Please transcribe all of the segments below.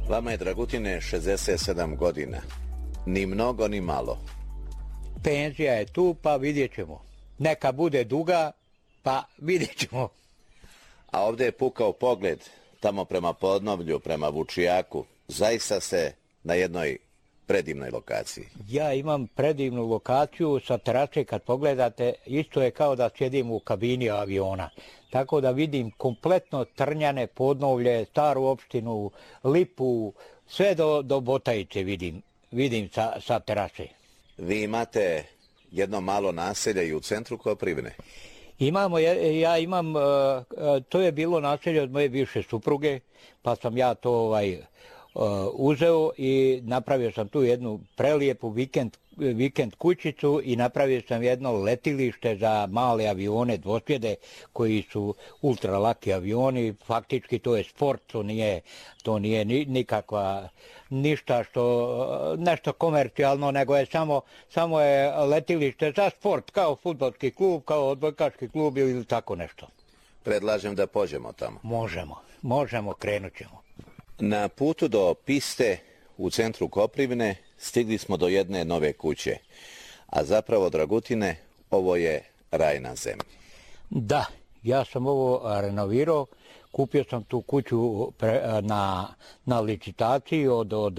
Vama je, Dragutine, 67 godina. Ni mnogo, ni malo. Penzija je tu, pa vidjet ćemo. Neka bude duga, pa vidjet ćemo. A ovdje je pukao pogled, tamo prema Podnovlju, prema Vučijaku. Zaista ste na jednoj predivnoj lokaciji. Ja imam predivnu lokaciju sa terase, kad pogledate, isto je kao da sjedim u kabini aviona. Tako da vidim kompletno Trnjane, Podnovlje, Staru opštinu, Lipu, sve do Botajice vidim sa terase. Vi imate jedno malo naselje i u centru Koprivne. Ja imam, to je bilo naselje od moje bivše supruge, pa sam ja to uzeo i napravio sam tu jednu prelijepu vikend kućicu i napravio sam jedno letilište za male avione, dvosjede, koji su ultralaki avioni. Faktički to je sport, to nije nikakva ništa nešto komercijalno, nego je samo je letilište za sport, kao fudbalski klub, kao odbojkaški klub ili tako nešto. Predlažem da pođemo tamo. Možemo, krenut ćemo. Na putu do piste u centru Koprivne stigli smo do jedne nove kuće. A zapravo, Dragutine, ovo je raj na zemlji. Da, ja sam ovo renovirao. Kupio sam tu kuću na licitaciji od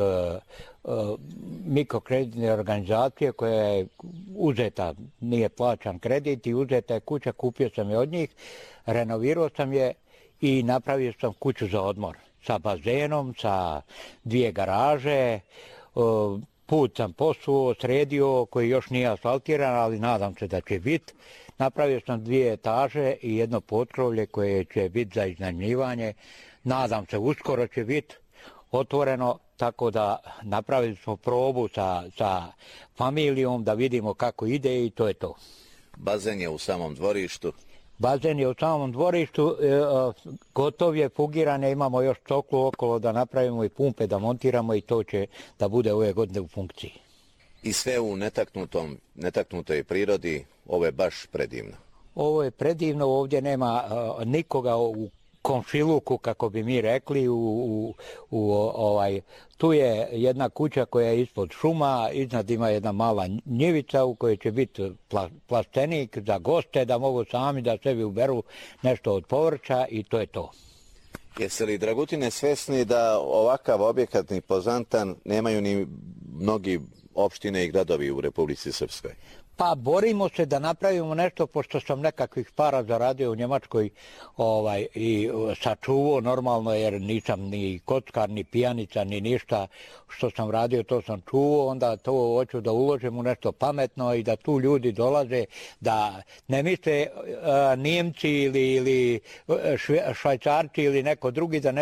mikrokreditne organizacije koja je uzeta, nije plaćan kredit i uzeta je kuća, kupio sam je od njih, renovirao sam je i napravio sam kuću za odmor. Sa bazenom, sa 2 garaže, put sam posuo, sredio, koji još nije asfaltiran, ali nadam se da će biti. Napravio sam 2 etaže i jedno potkrovlje koje će biti za iznajmljivanje. Nadam se, uskoro će biti otvoreno, tako da napravili smo probu sa familijom da vidimo kako ide i to je to. Bazen je u samom dvorištu. Bazen je u samom dvorištu, gotov je, fugiran je, imamo još coklu okolo da napravimo i pumpe da montiramo i to će da bude ove godine u funkciji. I sve u netaknutoj prirodi, ovo je baš predivno. Ovo je predivno, ovdje nema nikoga u komšiluku, kako bi mi rekli, tu je jedna kuća koja je ispod šuma, iznad ima jedna mala njivica u kojoj će biti plastenik za goste, da mogu sami da sebi uberu nešto od povrća i to je to. Jeste li, Dragutine, svesni da ovakav objekat impozantan nemaju ni mnogi opštine i gradovi u Republici Srpskoj? Pa borimo se da napravimo nešto, pošto sam nekakvih para zaradio u Njemačkoj i sačuvao normalno, jer nisam ni kockar, ni pijanica, ni ništa što sam radio, to sam čuvao, onda to hoću da uložim u nešto pametno i da tu ljudi dolaze, da ne misle Nijemci ili Švajcarci ili neko drugi da ne